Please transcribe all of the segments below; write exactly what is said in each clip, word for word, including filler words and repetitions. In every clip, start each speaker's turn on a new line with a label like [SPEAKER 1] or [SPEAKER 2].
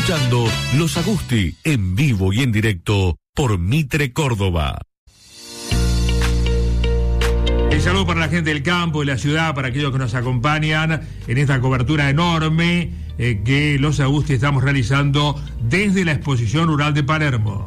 [SPEAKER 1] escuchando Los Agusti en vivo y en directo por Mitre Córdoba.
[SPEAKER 2] Un saludo para la gente del campo, de la ciudad, para aquellos que nos acompañan en esta cobertura enorme eh, que Los Agusti estamos realizando desde la Exposición Rural de Palermo.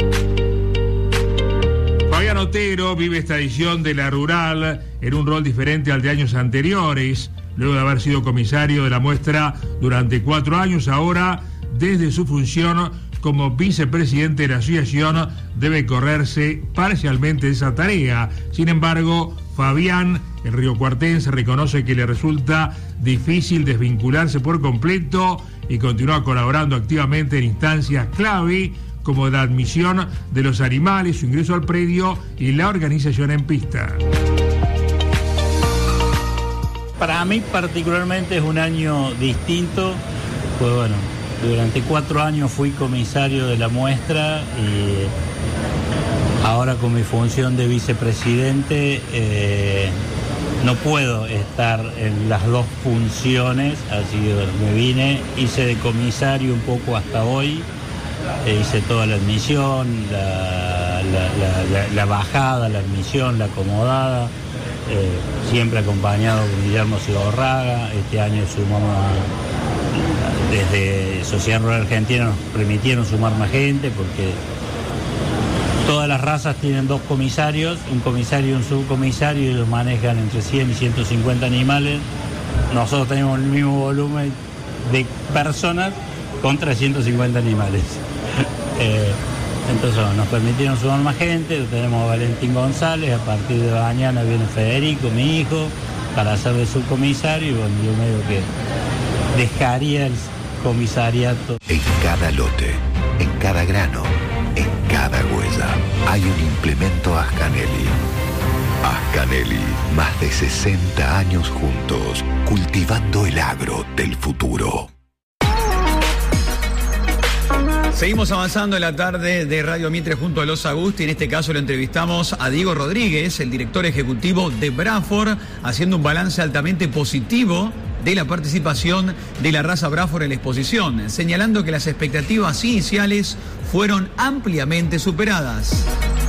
[SPEAKER 2] Fabián Otero vive esta edición de la Rural en un rol diferente al de años anteriores. Luego de haber sido comisario de la muestra durante cuatro años, ahora, desde su función como vicepresidente de la asociación, debe correrse parcialmente esa tarea. Sin embargo, Fabián, el riocuartense, reconoce que le resulta difícil desvincularse por completo y continúa colaborando activamente en instancias clave como la admisión de los animales, su ingreso al predio y la organización en pista.
[SPEAKER 3] Para mí particularmente es un año distinto, pues bueno, durante cuatro años fui comisario de la muestra y ahora con mi función de vicepresidente eh, no puedo estar en las dos funciones, así que me vine, hice de comisario un poco hasta hoy, eh, hice toda la admisión, la, la, la, la, la bajada, la admisión, la acomodada. Eh, siempre acompañado con Guillermo Ciborraga. Este año sumamos a, desde Sociedad Rural Argentina nos permitieron sumar más gente porque todas las razas tienen dos comisarios, un comisario y un subcomisario, y ellos manejan entre cien y ciento cincuenta animales. Nosotros tenemos el mismo volumen de personas con trescientos cincuenta animales. eh, Entonces bueno, nos permitieron sumar más gente, tenemos a Valentín González, a partir de mañana viene Federico, mi hijo, para ser de subcomisario, y bueno, yo medio que dejaría el comisariato.
[SPEAKER 4] En cada lote, en cada grano, en cada huella, hay un implemento Ascanelli. Ascanelli, más de sesenta años juntos, cultivando el agro del futuro.
[SPEAKER 5] Seguimos avanzando en la tarde de Radio Mitre junto a Los Agusti. En este caso lo entrevistamos a Diego Rodríguez, el director ejecutivo de Braford, haciendo un balance altamente positivo de la participación de la raza Braford en la exposición, señalando que las expectativas iniciales fueron ampliamente superadas.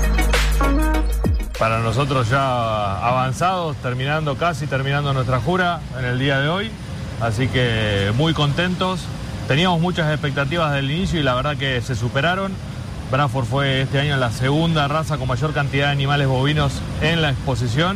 [SPEAKER 6] Para nosotros ya avanzados, terminando casi, terminando nuestra jura en el día de hoy, así que muy contentos. Teníamos muchas expectativas del inicio y la verdad que se superaron. Braford fue este año la segunda raza con mayor cantidad de animales bovinos en la exposición.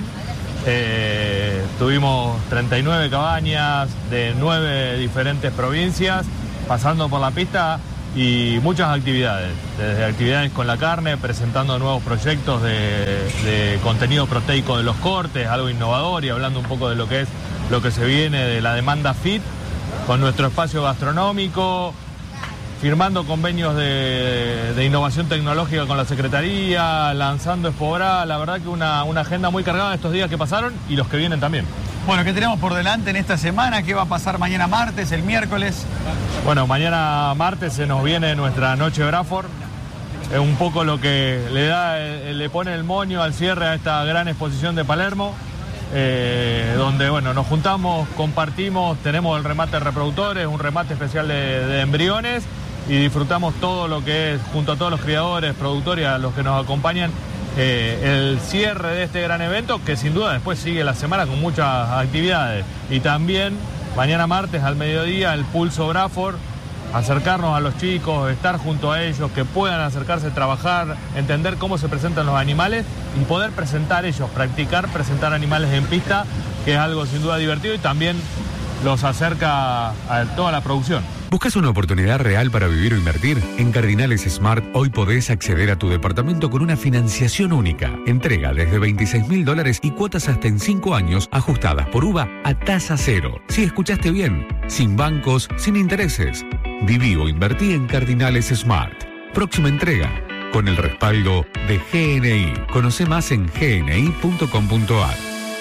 [SPEAKER 6] Eh, tuvimos treinta y nueve cabañas de nueve diferentes provincias pasando por la pista y muchas actividades, desde actividades con la carne, presentando nuevos proyectos de, de contenido proteico de los cortes, algo innovador, y hablando un poco de lo que es lo que se viene de la demanda fit, con nuestro espacio gastronómico, firmando convenios de, de innovación tecnológica con la Secretaría, lanzando Expobra. La verdad que una, una agenda muy cargada estos días que pasaron y los que vienen también.
[SPEAKER 5] Bueno, ¿qué tenemos por delante en esta semana? ¿Qué va a pasar mañana martes, el miércoles?
[SPEAKER 6] Bueno, mañana martes se nos viene nuestra Noche Braford. Es un poco lo que le da, le pone el moño al cierre a esta gran exposición de Palermo. Eh, donde bueno, nos juntamos, compartimos, tenemos el remate de reproductores, un remate especial de, de embriones, y disfrutamos todo lo que es, junto a todos los criadores, productores, a los que nos acompañan, eh, el cierre de este gran evento, que sin duda después sigue la semana con muchas actividades. Y también mañana martes al mediodía el Pulso Braford, acercarnos a los chicos, estar junto a ellos, que puedan acercarse, trabajar, entender cómo se presentan los animales y poder presentar ellos, practicar, presentar animales en pista, que es algo sin duda divertido y también los acerca a toda la producción.
[SPEAKER 1] ¿Buscas una oportunidad real para vivir o invertir? En Cardinales Smart hoy podés acceder a tu departamento con una financiación única. Entrega desde veintiséis mil dólares y cuotas hasta en cinco años ajustadas por U V A a tasa cero. Si escuchaste bien, sin bancos, sin intereses. Viví o invertí en Cardinales Smart. Próxima entrega, con el respaldo de G N I. Conoce más en g n i punto com punto a r.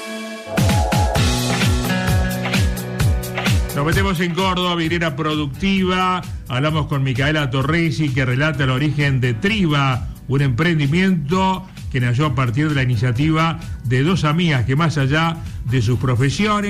[SPEAKER 2] Nos metemos en Córdoba, vidriera productiva. Hablamos con Micaela Torresi, que relata el origen de Triba, un emprendimiento que nació a partir de la iniciativa de dos amigas que, más allá de sus profesiones,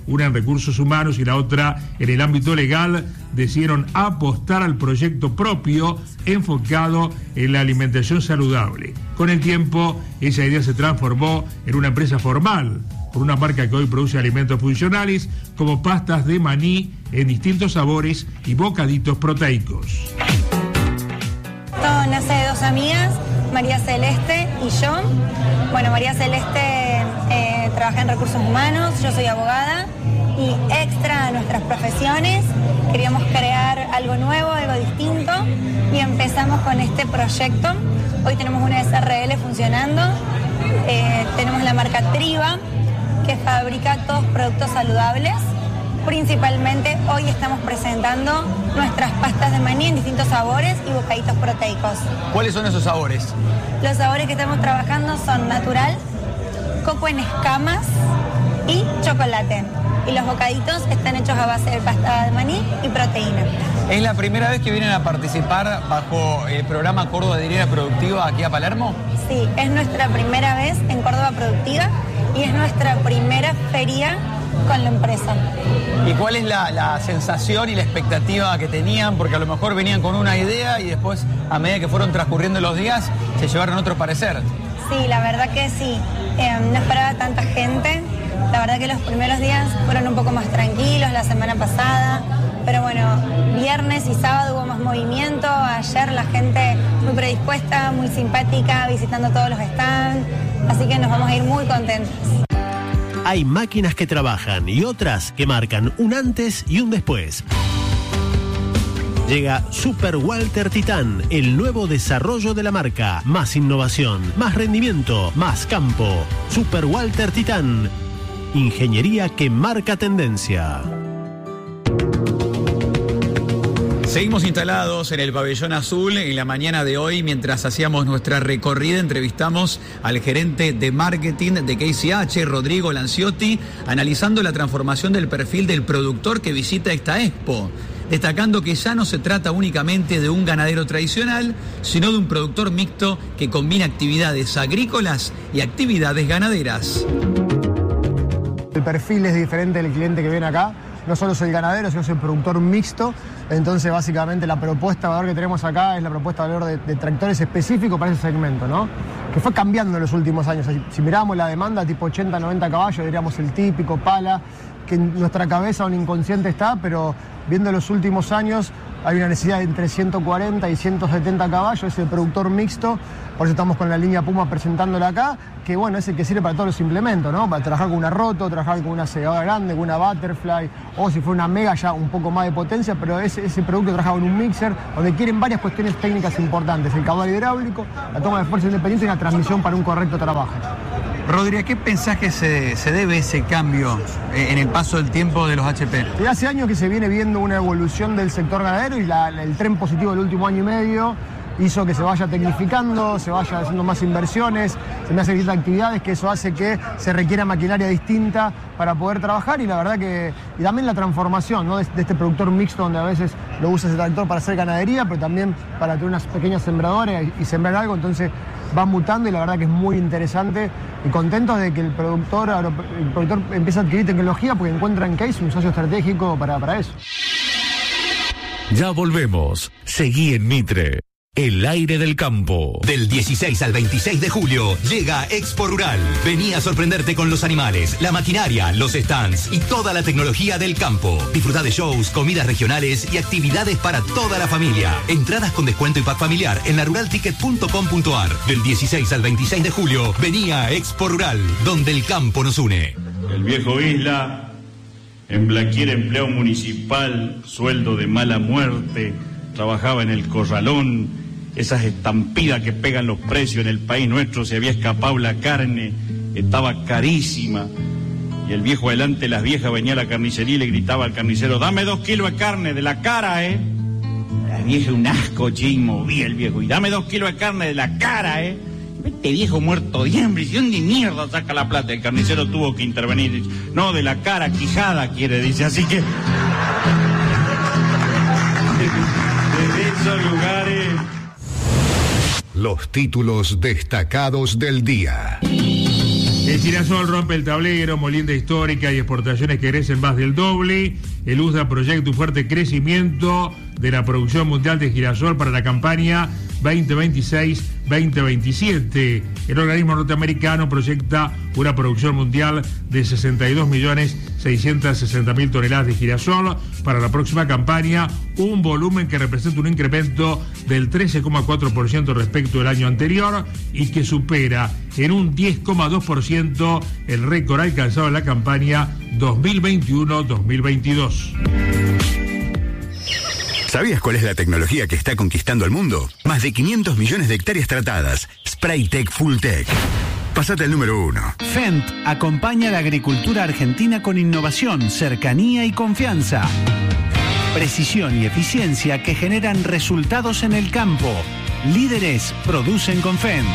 [SPEAKER 2] una en recursos humanos y la otra en el ámbito legal, decidieron apostar al proyecto propio enfocado en la alimentación saludable. Con el tiempo, esa idea se transformó en una empresa formal, por una marca que hoy produce alimentos funcionales como pastas de maní en distintos sabores y bocaditos proteicos.
[SPEAKER 7] Todo nace de dos amigas, María Celeste y yo. Bueno, María Celeste eh, trabaja en recursos humanos, yo soy abogada y extra a nuestras profesiones queríamos crear algo nuevo, algo distinto y empezamos con este proyecto. Hoy tenemos una S R L funcionando, eh, tenemos la marca Triva que fabrica todos productos saludables. Principalmente hoy estamos presentando nuestras pastas de maní en distintos sabores y bocaditos proteicos.
[SPEAKER 5] ¿Cuáles son esos sabores?
[SPEAKER 7] Los sabores que estamos trabajando son natural, coco en escamas y chocolate. Y los bocaditos están hechos a base de pasta de maní y proteína.
[SPEAKER 5] ¿Es la primera vez que vienen a participar bajo el programa Córdoba Diaria Productiva aquí a Palermo?
[SPEAKER 7] Sí, es nuestra primera vez en Córdoba Productiva y es nuestra primera feria con la empresa.
[SPEAKER 5] ¿Y cuál es la, la sensación y la expectativa que tenían? Porque a lo mejor venían con una idea y después, a medida que fueron transcurriendo los días, se llevaron otro parecer.
[SPEAKER 7] Sí, la verdad que sí. Eh, no esperaba tanta gente. La verdad que los primeros días fueron un poco más tranquilos, la semana pasada. Pero bueno, viernes y sábado hubo más movimiento. Ayer la gente muy predispuesta, muy simpática, visitando todos los stands. Así que nos vamos a ir muy contentos.
[SPEAKER 8] Hay máquinas que trabajan y otras que marcan un antes y un después. Llega Super Walter Titán, el nuevo desarrollo de la marca. Más innovación, más rendimiento, más campo. Super Walter Titán. Ingeniería que marca tendencia.
[SPEAKER 5] Seguimos instalados en el pabellón azul. En la mañana de hoy, mientras hacíamos nuestra recorrida, entrevistamos al gerente de marketing de K C H, Rodrigo Lanciotti, analizando la transformación del perfil del productor que visita esta expo, destacando que ya no se trata únicamente de un ganadero tradicional, sino de un productor mixto que combina actividades agrícolas y actividades ganaderas.
[SPEAKER 9] El perfil es diferente del cliente que viene acá. No solo es el ganadero, sino es el productor mixto. Entonces, básicamente, la propuesta de valor que tenemos acá es la propuesta de valor de, de tractores específicos para ese segmento, ¿no? Que fue cambiando en los últimos años. Si, si miramos la demanda, tipo ochenta, noventa caballos, diríamos el típico pala, que en nuestra cabeza o en inconsciente está, pero viendo los últimos años, hay una necesidad de entre ciento cuarenta y ciento setenta caballos, es el productor mixto. Por eso estamos con la línea Puma presentándola acá, que bueno, es el que sirve para todos los implementos, ¿no? Para trabajar con una roto, trabajar con una segadora grande, con una butterfly, o si fuera una mega ya un poco más de potencia, pero ese, ese producto trabaja con un mixer, donde quieren varias cuestiones técnicas importantes, el caudal hidráulico, la toma de fuerza independiente y la transmisión para un correcto trabajo.
[SPEAKER 5] Rodri, ¿a qué pensás que se, se debe ese cambio en el paso del tiempo de los H P?
[SPEAKER 9] Y hace años que se viene viendo una evolución del sector ganadero y la, el tren positivo del último año y medio hizo que se vaya tecnificando, se vaya haciendo más inversiones, se me hacen distintas actividades, que eso hace que se requiera maquinaria distinta para poder trabajar y la verdad que, y también la transformación, ¿no? de, de este productor mixto donde a veces lo usa ese tractor para hacer ganadería, pero también para tener unas pequeñas sembradoras y, y sembrar algo, entonces va mutando y la verdad que es muy interesante y contentos de que el productor, el productor empieza a adquirir tecnología porque encuentra en Case un socio estratégico para, para eso.
[SPEAKER 1] Ya volvemos. Seguí en Mitre. El aire del campo.
[SPEAKER 10] Del dieciséis al veintiséis de julio llega Expo Rural. Vení a sorprenderte con los animales, la maquinaria, los stands y toda la tecnología del campo. Disfruta de shows, comidas regionales y actividades para toda la familia. Entradas con descuento y pack familiar en la rural ticket punto com punto ar. Del dieciséis al veintiséis de julio, vení a Expo Rural, donde el campo nos une.
[SPEAKER 11] El viejo Isla, en Blaquier empleado municipal, sueldo de mala muerte, trabajaba en el corralón. Esas estampidas que pegan los precios en el país nuestro, se había escapado la carne, estaba carísima. Y el viejo adelante, las viejas, venía a la carnicería y le gritaba al carnicero, dame dos kilos de carne de la cara, ¿eh? La vieja un asco, che, y movía el viejo, y dame dos kilos de carne de la cara, ¿eh? Este viejo muerto de hambre, ¿y dónde mierda saca la plata? El carnicero tuvo que intervenir, no, de la cara, quijada quiere, dice, así que... Desde esos lugares...
[SPEAKER 1] Los títulos destacados del día.
[SPEAKER 2] El girasol rompe el tablero, molienda histórica y exportaciones que crecen más del doble. El U S D A proyecta un fuerte crecimiento de la producción mundial de girasol para la campaña veinte veintiséis veinte veintisiete. El organismo norteamericano proyecta una producción mundial de sesenta y dos millones seiscientos sesenta mil toneladas de girasol para la próxima campaña, un volumen que representa un incremento del trece coma cuatro por ciento respecto del año anterior y que supera en un diez coma dos por ciento el récord alcanzado en la campaña dos mil veintiuno dos mil veintidós.
[SPEAKER 12] ¿Sabías cuál es la tecnología que está conquistando el mundo? Más de quinientos millones de hectáreas tratadas. Spraytec Fulltech. Pásate al número uno.
[SPEAKER 13] Fendt acompaña a la agricultura argentina con innovación, cercanía y confianza. Precisión y eficiencia que generan resultados en el campo. Líderes producen con Fendt.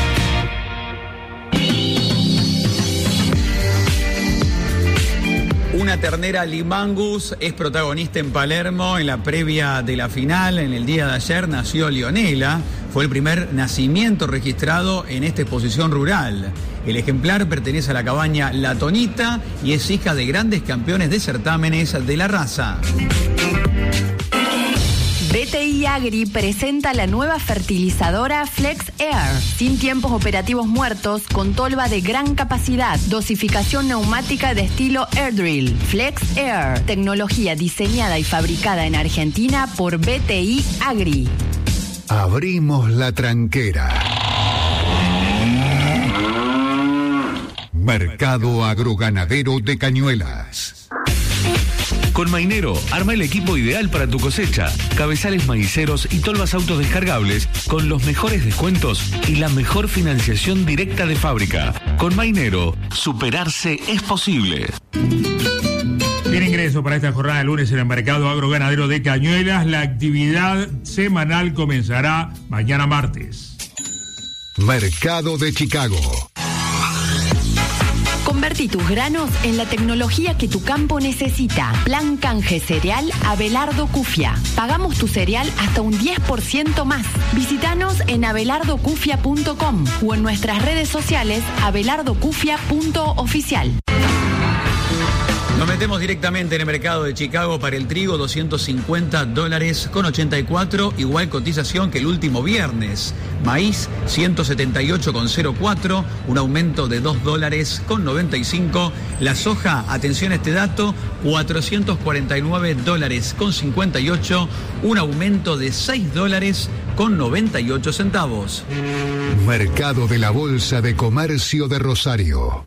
[SPEAKER 5] Una ternera Limangus es protagonista en Palermo en la previa de la final. En el día de ayer nació Leonela. Fue el primer nacimiento registrado en esta exposición rural. El ejemplar pertenece a la cabaña La Tonita y es hija de grandes campeones de certámenes de la raza.
[SPEAKER 14] B T I Agri presenta la nueva fertilizadora Flex Air, sin tiempos operativos muertos, con tolva de gran capacidad, dosificación neumática de estilo Air Drill. Flex Air, tecnología diseñada y fabricada en Argentina por B T I Agri.
[SPEAKER 4] Abrimos la tranquera. Mercado agroganadero de Cañuelas.
[SPEAKER 1] Con Mainero, arma el equipo ideal para tu cosecha. Cabezales maiceros y tolvas autodescargables con los mejores descuentos y la mejor financiación directa de fábrica. Con Mainero, superarse es posible.
[SPEAKER 2] Tiene ingreso para esta jornada de lunes en el mercado agroganadero de Cañuelas. La actividad semanal comenzará mañana martes.
[SPEAKER 4] Mercado de Chicago.
[SPEAKER 14] Convertí tus granos en la tecnología que tu campo necesita. Plan canje cereal Abelardo Cufia. Pagamos tu cereal hasta un diez por ciento más. Visítanos en abelardo cufia punto com o en nuestras redes sociales abelardo cufia punto oficial.
[SPEAKER 5] Nos metemos directamente en el mercado de Chicago para el trigo, doscientos cincuenta dólares con ochenta y cuatro, igual cotización que el último viernes. Maíz, ciento setenta y ocho con cero cuatro, un aumento de dos dólares con noventa y cinco. La soja, atención a este dato, cuatrocientos cuarenta y nueve dólares con cincuenta y ocho, un aumento de seis dólares con noventa y ocho centavos.
[SPEAKER 4] Mercado de la Bolsa de Comercio de Rosario.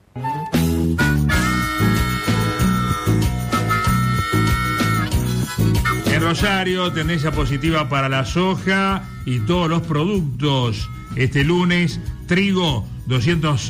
[SPEAKER 2] Rosario, tendencia positiva para la soja y todos los productos. Este lunes, trigo doscientos